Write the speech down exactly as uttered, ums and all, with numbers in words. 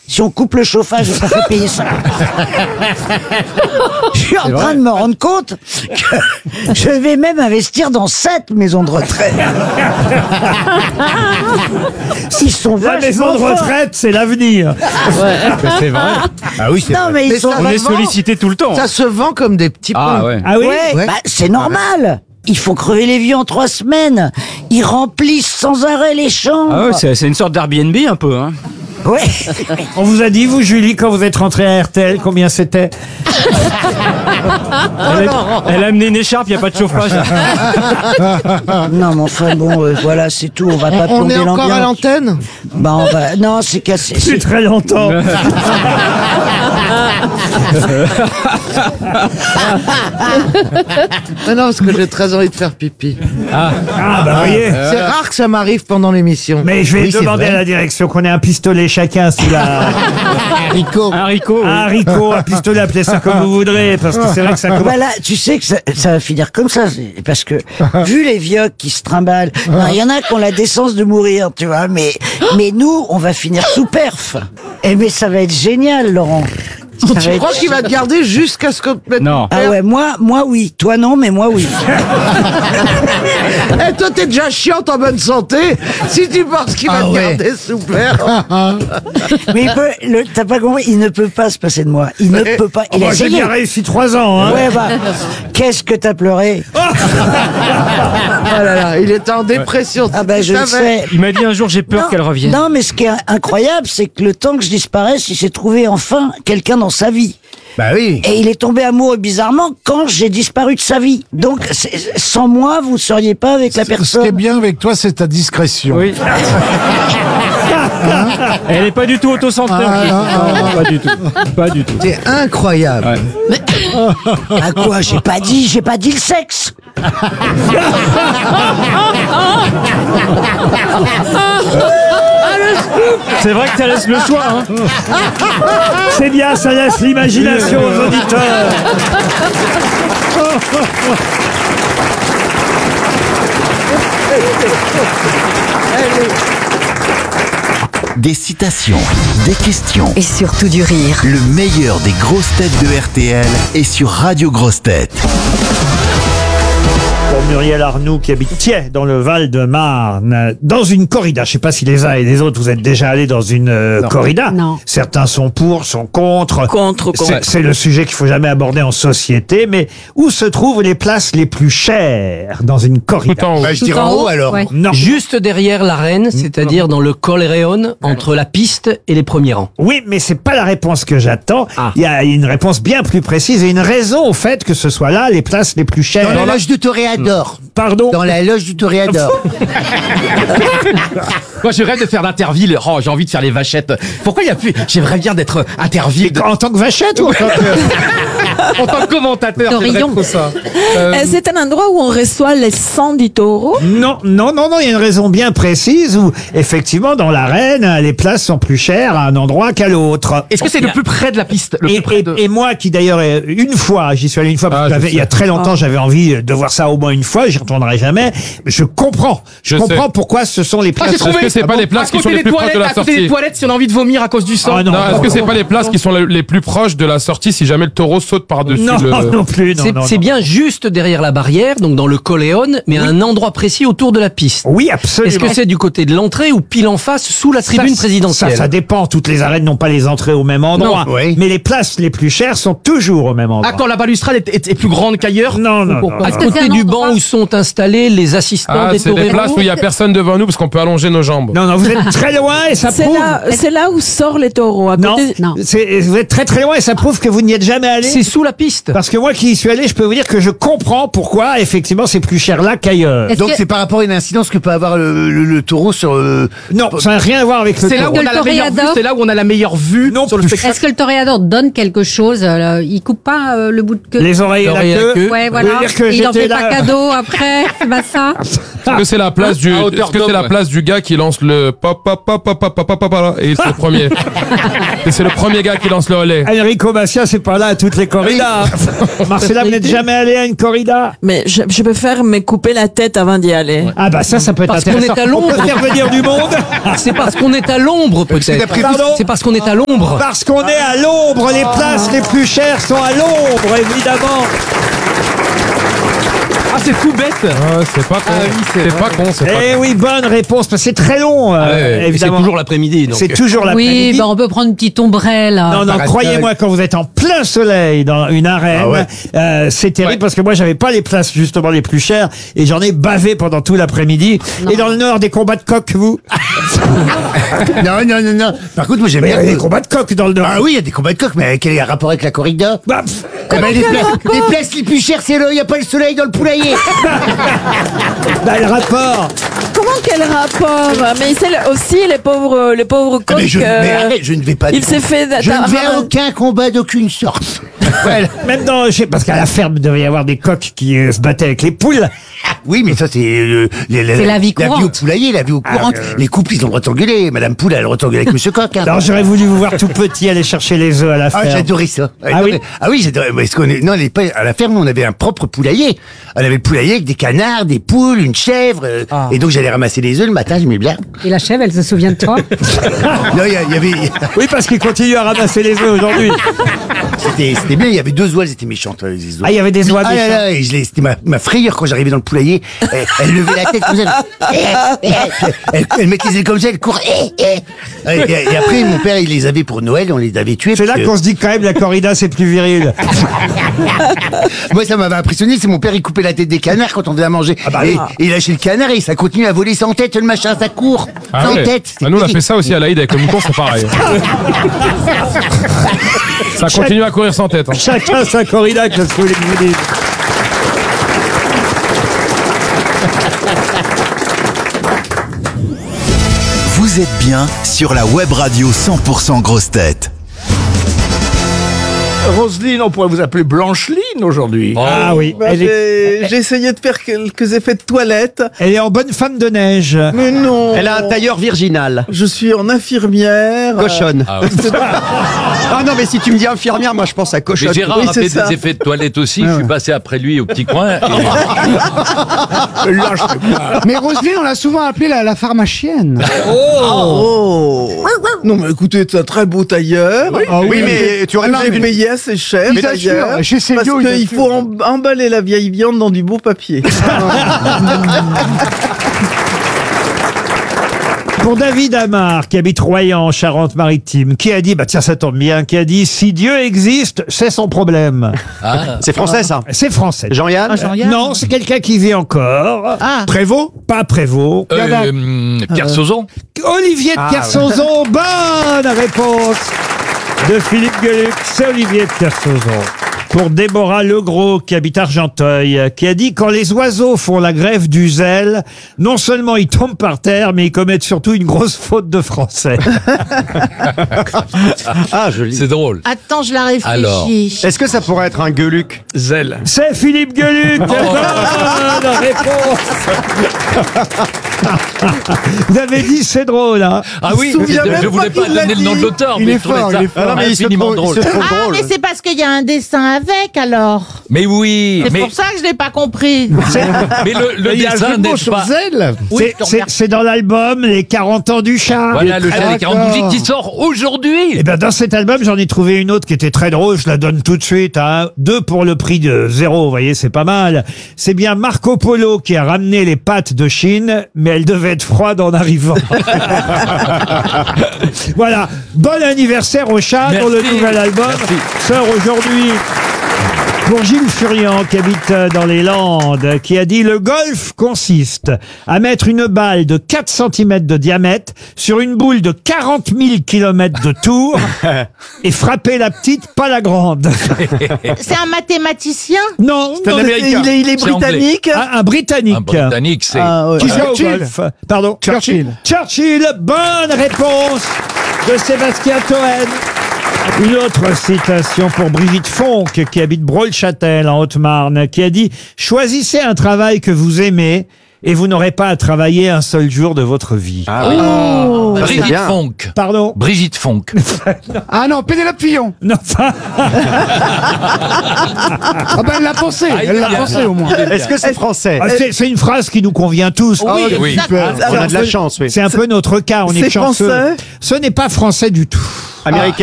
Si on coupe le chauffage, ça fait payer ça. Je suis en train de me rendre compte que je vais même investir dans sept maisons de retraite. Ils sont La maison de vachement forts. retraite, c'est l'avenir. C'est vrai. Ah oui, c'est Non, vrai. mais ils Mais sont ça On va est vendre. sollicité tout le temps. Ça se vend comme des petits Ah pains. ouais. Ah oui? Ouais, Ouais. bah, c'est normal. Il faut crever les vieux en trois semaines. Ils remplissent sans arrêt les chambres. Ah ouais, c'est c'est une sorte d'Airbnb un peu. Hein. Ouais. On vous a dit, vous, Julie, quand vous êtes rentrée à R T L, combien c'était? Elle, est- elle a amené une écharpe, il n'y a pas de chauffage. Non, mais enfin bon, euh, voilà, c'est tout. On va pas On plomber est encore à l'ambiance. l'antenne. Bah, on va. Non, c'est cassé. Depuis c'est- très longtemps. Ah non, parce que j'ai très envie de faire pipi. Ah, bah, voyez. C'est rare que ça m'arrive pendant l'émission. Mais je vais Oui, c'est demander vrai. à la direction qu'on ait un pistolet chacun sous la. Un haricot. oui. Un haricot, un pistolet, appelez ça comme vous voudrez, parce que c'est vrai que ça commence. Bah là, tu sais que ça, ça va finir comme ça, c'est- parce que vu les vieux qui se trimballent, il y en a qui ont la décence de mourir, tu vois, mais mais nous, on va finir sous perf. Et mais ça va être génial, Laurent. Ça va Tu être- crois qu'il va te garder jusqu'à ce que... Non. Ah ouais, moi, moi oui. Toi non, mais moi oui. Eh, toi, t'es déjà chiante en bonne santé. Si tu penses qu'il va Ah te ouais. garder sous perf. Mais il peut, le, t'as pas compris, il ne peut pas se passer de moi. Il ne peut pas. Il Moi, a j'ai essayé. bien réussi trois ans, hein. Ouais, bah, qu'est-ce que t'as pleuré? Oh là là, il était en dépression. Ah bah, tu je le savais. sais. Il m'a dit un jour, j'ai peur Non, qu'elle revienne. Non, mais ce qui est incroyable, c'est que le temps que je disparaisse, il s'est trouvé enfin quelqu'un dans sa vie. Bah oui. Et il est tombé amoureux bizarrement quand j'ai disparu de sa vie. Donc, c'est- sans moi, vous ne seriez pas avec la Ce qui est personne. bien avec toi, c'est ta discrétion. Oui. Elle est pas du tout autocentrée. Ah, non, non, pas du tout. Pas du tout. C'est incroyable. Ouais. À quoi? J'ai pas dit, j'ai pas dit le sexe. C'est vrai que ça laisse le choix. Hein. C'est bien, ça laisse l'imagination aux auditeurs. Des citations, des questions. Et surtout du rire. Le meilleur des grosses têtes de R T L est sur Radio Grosses Têtes. Pour Muriel Arnoux qui habite Thiais dans le Val-de-Marne, dans une corrida. Je sais pas si les uns et les autres vous êtes déjà allés dans une euh, corrida. Non. Certains sont pour, sont contre. Contre, C'est- contre. C'est le sujet qu'il faut jamais aborder en société. Mais où se trouvent les places les plus chères dans une corrida? Bah, je dirais en haut alors. Ouais. Non. Juste derrière l'arène, c'est-à-dire dans le Collereon, entre la piste et les premiers rangs. Oui, mais c'est pas la réponse que j'attends. Ah. Il y a une réponse bien plus précise et une raison au fait que ce soit là les places les plus chères. Dans la loge du toréador. Pardon. Dans la loge du toréador. Moi, je rêve de faire l'Interville. Oh, j'ai envie de faire les vachettes. Pourquoi il y a plus... J'aimerais bien d'être Interville. De... En tant que vachette ou en tant que... en tant que commentateur, j'aimerais Torillon. trop ça. Euh, Euh, C'est un endroit où on reçoit les sang du taureau. Non, non, non, non, il y a une raison bien précise où, effectivement, dans l'arène, les places sont plus chères à un endroit qu'à l'autre. Est-ce que c'est le plus près de la piste le Et, plus près et- de... et moi qui d'ailleurs euh, une fois, j'y suis allé une fois parce Ah, que je j'avais- sais. il y a très longtemps j'avais envie de voir ça au moins une fois, j'y retournerai jamais. Je comprends, je, Je comprends sais. pourquoi ce sont les Ah, places. j'ai trouvé. Est-ce que c'est Ah pas bon les places À qui côté sont les des plus proches de toilettes, la à côté sortie? des toilettes, si on a envie de vomir à cause du sang. Ah, non. Non, est-ce que c'est pas les places qui sont le- les plus proches de la sortie si jamais le taureau saute par-dessus Non, le... non plus, non, C'est non, c'est non. bien juste derrière la barrière, donc dans le Collereon, mais à un endroit précis autour de la piste. Oui, absolument. Est-ce que c'est du côté de l'entrée ou pile en face, sous la tribune Ça, présidentielle? Ça, ça dépend. Toutes les arènes n'ont pas les entrées au même endroit. Non, oui. Mais les places les plus chères sont toujours au même endroit. Ah, quand la balustrade est, est- est plus grande qu'ailleurs. Non, non, non. À non. côté c'est un du endroit- banc où sont installés les assistants Ah, des c'est des toreros. places où il y a personne devant nous parce qu'on peut allonger nos jambes. Non, non, vous êtes très loin et ça C'est prouve. là, c'est là où sortent les taureaux. À Non, côté... non. c'est- vous êtes très très loin et ça prouve que vous n'y êtes jamais allé. C'est sous la piste. Parce que moi qui y suis allé, je peux vous dire que je comprends pourquoi effectivement c'est plus cher là qu'ailleurs. Est-ce Donc que- c'est par rapport à une incidence que peut avoir le, le- le taureau sur... euh, Non, ça n'a rien à voir avec le C'est là où taureau. on a la Le meilleure vue. toréador. C'est là où on a la meilleure vue Non sur le plus. spectacle. Est-ce que le toréador donne quelque chose euh, Il coupe pas euh, le bout de queue? Les oreilles et la L'oreille et la queue. queue. Ouais, Vous voilà. voulez dire que Il en j'étais fait là pas cadeau photo après, c'est pas ça. Est-ce que c'est la place du, est-ce que c'est la place du gars qui lance le pop pop pop pop pop pop pop pop et c'est le premier. Et c'est le premier gars qui lance le relais. Enrico Macias, c'est pas là à toutes les corridas. Marcella, vous n'êtes jamais allé à une corrida? Mais je, je peux faire me couper la tête avant d'y aller. Ah bah ça, ça peut être Parce qu'on intéressant. est à l'ombre. On peut faire venir du monde. C'est parce qu'on est à l'ombre, peut-être. Pardon. C'est parce qu'on est à l'ombre. Parce qu'on est à l'ombre, les places les plus chères sont à l'ombre, évidemment. Ah, c'est fou bête. Ah, c'est pas con. Ah oui, c'est c'est vrai. pas con, c'est pas Eh con. oui, bonne réponse, parce que c'est très long, euh, Ah ouais, et évidemment. C'est toujours l'après-midi. donc. C'est toujours Oui, l'après-midi. bah on peut prendre une petite ombrelle. Non, non, croyez-moi, quand vous êtes en plein soleil dans une arène, Ah ouais. euh, c'est terrible Ouais. parce que moi, j'avais pas les places justement les plus chères et j'en ai bavé pendant tout l'après-midi. Et dans le Nord, des combats de coqs, vous? Non, non, non, non. Par contre, moi, j'aime Mais il y bien. a des combats de coqs dans le Nord. Ah oui, il y a des combats de coq, mais quel est le rapport avec la corrida? Bah, pff, Eh ben, les, pla- les places les plus chères, c'est là, il n'y a pas le soleil dans le poulailler. bah, le rapport. Comment quel rapport? Mais c'est le- aussi les pauvres, les pauvres Ah, coqs. mais je, mais euh, arrête, je ne vais pas. il s'est fait Je ne vais à d'attendre- aucun combat d'aucune sorte. Voilà. Même dans, je sais, parce qu'à la ferme, il devait y avoir des coqs qui euh, se battaient avec les poules. Oui, mais ça, c'est euh, les- les- C'est la vie La vie au courante. poulailler, la vie au courant. Les couples, ils ont le droit de s'engueuler. Madame Poule, elle a le droit de s'engueuler avec Monsieur Coq. Hein. Alors, j'aurais voulu vous voir tout petit aller chercher les œufs à la Ah, ferme. j'adorais ça. Ah oui Ah oui, j'adorais. Parce qu'on est, non, on est pas, à la ferme, on avait un propre poulailler. On avait le poulailler avec des canards, des poules, une chèvre. euh, Et donc, j'allais ramasser les œufs le matin, j'aimais bien. Et la chèvre, elle se souvient de toi? Non, il y, a- il y avait, Oui, parce qu'ils continuent à ramasser les œufs aujourd'hui. c'était, c'était bien, il y avait deux oies, elles étaient méchantes, euh, les oies. Ah, il y avait des oies Ah là méchantes. là, et je l'ai- c'était ma, ma frayeur quand j'arrivais dans le poulailler. Elle, elle levait la tête comme ça. Elle, elle mettait les ailes comme ça, elle courait. Et, et- et après, mon père, il les avait pour Noël, on les avait tués. C'est là parce que- qu'on se dit quand même la corrida c'est plus viril. Moi, ça m'avait impressionné, c'est mon père, il coupait la tête des canards quand on faisait à manger. bah et, oui. et il lâchait le canard et ça continue à voler sans tête, le machin, ça court. Ah sans ouais. tête. Ah, nous on a fait ça aussi à l'Aïd avec le mouton, c'est pareil. Ça continue à courir sans tête. Hein. Chacun sa corrida, qu'est-ce que vous voulez que je vous dise. Vous êtes bien sur la web radio cent pour cent Grosses Têtes. Roselyne, on pourrait vous appeler Blancheline aujourd'hui. Ah oui, Bah, elle est, j'ai j'ai essayé de faire quelques effets de toilette. elle est en bonne femme de neige. Mais non. Elle a un tailleur virginal. Je suis en infirmière. Cochonne. Ah, Ah non, mais si tu me dis infirmière, moi je pense à cochonne. Mais Gérard Oui, a c'est fait ça. des effets de toilette aussi. Je suis passé après lui au petit coin. et- Là, je sais pas. Mais Roselyne, on l'a souvent appelée la, la pharmacienne. Oh. Non, mais écoutez, c'est un très beau tailleur. Oui, Ah oui, mais tu aurais j'ai payé assez cher. Il t'assure, d'ailleurs, chez Célio, parce il qu'il t'assure. faut em- emballer la vieille viande dans du beau papier. Pour David Amar, qui habite Royan, en Charente-Maritime, qui a dit, bah tiens, ça tombe bien, qui a dit, si Dieu existe, c'est son problème. Ah. C'est français ça. C'est français. Jean-Yann Non, c'est quelqu'un qui vit encore. Ah. Prévost? Pas Prévost. Euh, hum, Pierre Sauzon. Olivier de Kersauzon, bonne réponse de Philippe Gueluc, c'est Olivier de Kersauzon. Pour Déborah Legros, qui habite Argenteuil, qui a dit « Quand les oiseaux font la grève du zèle, non seulement ils tombent par terre, mais ils commettent surtout une grosse faute de français. Ah, joli. C'est drôle. Attends, je la réfléchis. Alors. Est-ce que ça pourrait être un gueuluc? Zèle. » C'est Philippe Gueluc. Bonne réponse. Vous avez dit c'est drôle, hein? Ah oui, se souvient je, même je voulais pas pas qu'il l'a donner le nom de dit. l'auteur, Il mais est je trouvais fort, ça il est fort. Ah non, mais il se infiniment trouve- drôle. il se trouve drôle. c'est parce qu'il y a un dessin avec, alors. Mais oui, mais, ça que je l'ai pas compris. mais le, le Il y a un dessin jeu de mots n'est sur pas... zèle. C'est- c'est- C'est dans l'album Les quarante ans du chat. Voilà, le chat des quarante bougies qui sort aujourd'hui. Et ben dans cet album, j'en ai trouvé une autre qui était très drôle. Je la donne tout de suite. Hein. Deux pour le prix de zéro. Vous voyez, c'est pas mal. C'est bien Marco Polo qui a ramené les pâtes de Chine, mais elles devaient être froides en arrivant. Voilà. Bon anniversaire au chat Merci. pour le nouvel album. Merci. Sort aujourd'hui. Pour Gilles Furian, qui habite dans les Landes, qui a dit « Le golf consiste à mettre une balle de quatre centimètres de diamètre sur une boule de quarante mille kilomètres de tour et frapper la petite, pas la grande. C'est un mathématicien » Non, C'est un non, Américain. Il est, il est C'est anglais. britannique. un, un Britannique. Un Britannique, c'est... Ah, ouais. Qui joue au Churchill. golf. Pardon Churchill. Churchill, bonne réponse de Sébastien Toen. Une autre citation pour Brigitte Fonck, qui habite Brault-le-Châtel, en Haute-Marne, qui a dit « Choisissez un travail que vous aimez et vous n'aurez pas à travailler un seul jour de votre vie. » Ah oui. Oh, bah, c'est Brigitte bien. Fonck. Pardon? Brigitte Fonck. Ah non, Pénélope Fillon. Non, pas... Ah ben elle l'a pensé, elle l'a pensé au moins. Est-ce que c'est français? Ah, c'est- c'est une phrase qui nous convient tous. Ah, Oui, oui. super. On a de la chance, oui. C'est un peu notre cas, on est C'est chanceux. français Ce n'est pas français du tout. Américain?